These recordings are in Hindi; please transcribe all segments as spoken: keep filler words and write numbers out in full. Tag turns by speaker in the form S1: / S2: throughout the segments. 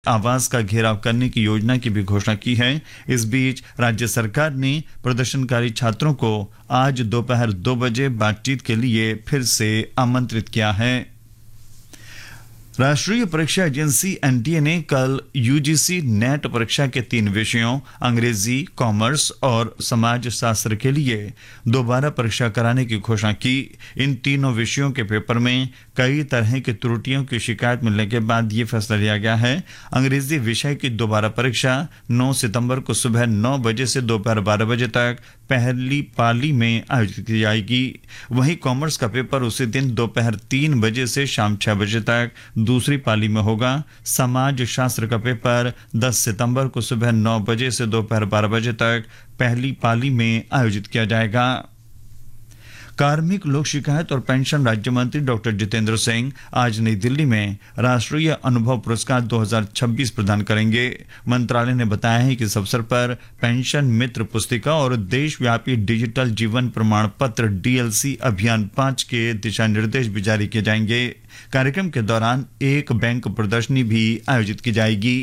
S1: आवास का घेराव करने की योजना की भी घोषणा की है। इस बीच राज्य सरकार ने प्रदर्शनकारी छात्रों को आज दोपहर दो बजे बातचीत के लिए फिर से आमंत्रित किया है। राष्ट्रीय परीक्षा एजेंसी एनटीए ने कल यूजीसी नेट परीक्षा के तीन विषयों अंग्रेजी, कॉमर्स और समाज शास्त्र के लिए दोबारा परीक्षा कराने की घोषणा की। इन तीनों विषयों के पेपर में कई तरह की त्रुटियों की शिकायत मिलने के बाद ये फैसला लिया गया है। अंग्रेजी विषय की दोबारा परीक्षा नौ सितंबर को सुबह नौ बजे से दोपहर बारह बजे तक पहली पाली में आयोजित की जाएगी। वहीं कॉमर्स का पेपर उसी दिन दोपहर तीन बजे से शाम छह बजे तक दूसरी पाली में होगा। समाज शास्त्र का पेपर दस सितंबर को सुबह नौ बजे से दोपहर बारह बजे तक पहली पाली में आयोजित किया जाएगा। कार्मिक लोक शिकायत और पेंशन राज्य मंत्री डॉक्टर जितेंद्र सिंह आज नई दिल्ली में राष्ट्रीय अनुभव पुरस्कार दो हज़ार छब्बीस प्रदान करेंगे। मंत्रालय ने बताया है कि इस अवसर पर पेंशन मित्र पुस्तिका और देशव्यापी डिजिटल जीवन प्रमाण पत्र डीएलसी अभियान पांच के दिशा निर्देश भी जारी किए जाएंगे। कार्यक्रम के दौरान एक बैंक प्रदर्शनी भी आयोजित की जाएगी।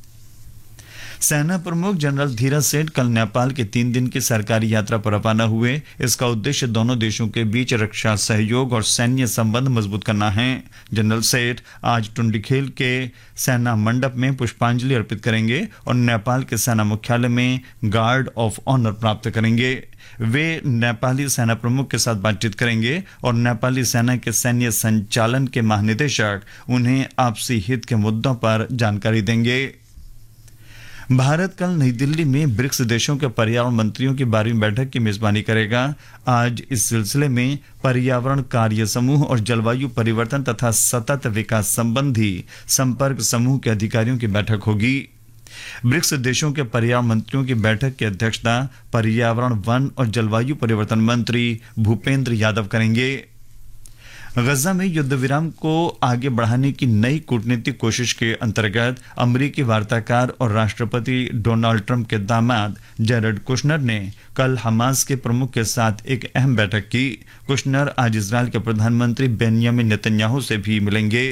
S1: सेना प्रमुख जनरल धीरज सेठ कल नेपाल के तीन दिन की सरकारी यात्रा पर रवाना हुए। इसका उद्देश्य दोनों देशों के बीच रक्षा सहयोग और सैन्य संबंध मजबूत करना है। जनरल सेठ आज टुंडीखेल के सेना मंडप में पुष्पांजलि अर्पित करेंगे और नेपाल के सेना मुख्यालय में गार्ड ऑफ ऑनर प्राप्त करेंगे। वे नेपाली सेना प्रमुख के साथ बातचीत करेंगे और नेपाली सेना के सैन्य संचालन के महानिदेशक उन्हें आपसी हित के मुद्दों पर जानकारी देंगे। भारत कल नई दिल्ली में ब्रिक्स देशों के पर्यावरण मंत्रियों की बारहवीं बैठक की मेजबानी करेगा। आज इस सिलसिले में पर्यावरण कार्य समूह और जलवायु परिवर्तन तथा सतत विकास संबंधी संपर्क समूह के अधिकारियों की बैठक होगी। ब्रिक्स देशों के पर्यावरण मंत्रियों की बैठक की अध्यक्षता पर्यावरण, वन और जलवायु परिवर्तन मंत्री भूपेंद्र यादव करेंगे। गजा में युद्ध विराम को आगे बढ़ाने की नई कूटनीतिक कोशिश के अंतर्गत अमेरिकी वार्ताकार और राष्ट्रपति डोनाल्ड ट्रंप के दामाद जेरेड कुशनर ने कल हमास के प्रमुख के साथ एक अहम बैठक की। कुशनर आज इजरायल के प्रधानमंत्री बेंयामिन नेतन्याहू से भी मिलेंगे।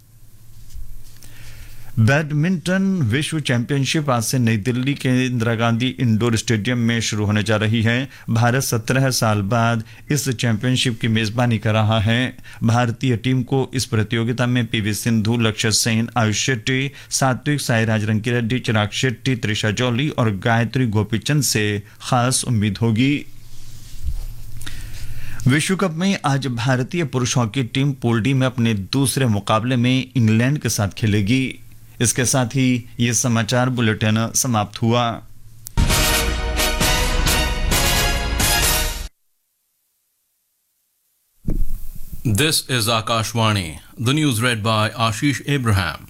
S1: बैडमिंटन विश्व चैंपियनशिप आज से नई दिल्ली के इंदिरा गांधी इंडोर स्टेडियम में शुरू होने जा रही है। भारत सत्रह साल बाद इस चैंपियनशिप की मेजबानी कर रहा है। भारतीय टीम को इस प्रतियोगिता में पीवी सिंधु, लक्ष्य सेन, आयुष शेट्टी, सात्विक साईराज रंकीरेड्डी, चिराग शेट्टी, त्रिशा जॉली और गायत्री गोपीचंद से खास उम्मीद होगी। विश्व कप में आज भारतीय पुरुष हॉकी टीम पूल डी में अपने दूसरे मुकाबले में इंग्लैंड के साथ खेलेगी। इसके साथ ही ये समाचार बुलेटिन समाप्त हुआ।
S2: This is Akashvani. The news read by Ashish Abraham.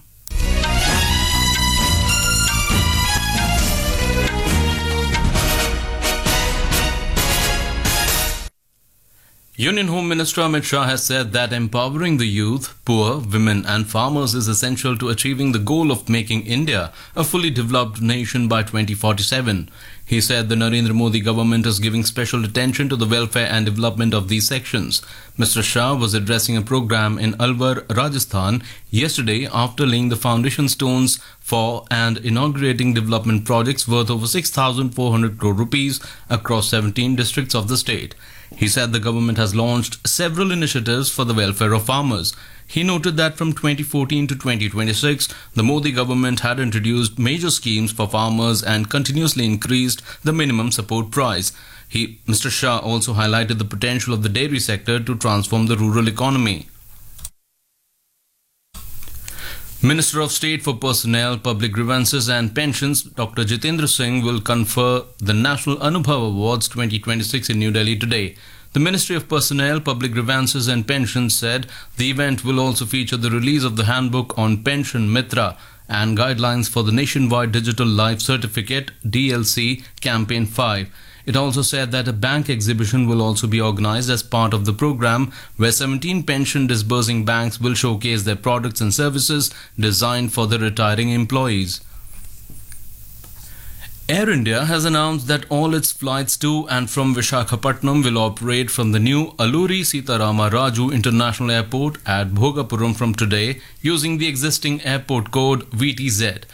S2: Union Home Minister Amit Shah has said that empowering the youth, poor, women and farmers is essential to achieving the goal of making India a fully developed nation by twenty forty-seven. He said the Narendra Modi government is giving special attention to the welfare and development of these sections. Mister Shah was addressing a program in Alwar, Rajasthan yesterday after laying the foundation stones for and inaugurating development projects worth over six thousand four hundred crore rupees across seventeen districts of the state. He said the government has launched several initiatives for the welfare of farmers. He noted that from twenty fourteen to twenty twenty-six, the Modi government had introduced major schemes for farmers and continuously increased the minimum support price. He, Mister Shah also highlighted the potential of the dairy sector to transform the rural economy. Minister of State for Personnel, Public Grievances and Pensions, Doctor Jitendra Singh will confer the National Anubhav Awards twenty twenty-six in New Delhi today. The Ministry of Personnel, Public Grievances and Pensions said the event will also feature the release of the handbook on Pension Mitra and guidelines for the Nationwide Digital Life Certificate D L C Campaign five. It also said that a bank exhibition will also be organized as part of the program, where seventeen pension disbursing banks will showcase their products and services designed for the retiring employees. Air India has announced that all its flights to and from Visakhapatnam will operate from the new Alluri Sitarama Raju International Airport at Bhogapuram from today using the existing airport code V T Z.